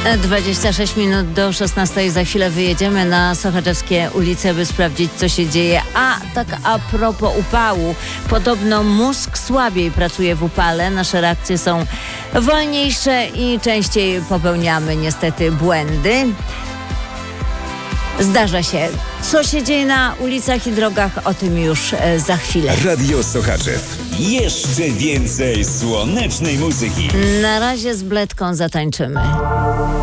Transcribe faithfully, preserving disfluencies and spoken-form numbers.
dwadzieścia sześć minut do szesnastej. Za chwilę wyjedziemy na sochaczewskie ulice, by sprawdzić, co się dzieje. A tak a propos upału. Podobno mózg słabiej pracuje w upale. Nasze reakcje są wolniejsze i częściej popełniamy niestety błędy. Zdarza się. Co się dzieje na ulicach i drogach, o tym już e, za chwilę. Radio Sochaczew. Jeszcze więcej słonecznej muzyki. Na razie z Bledką zatańczymy.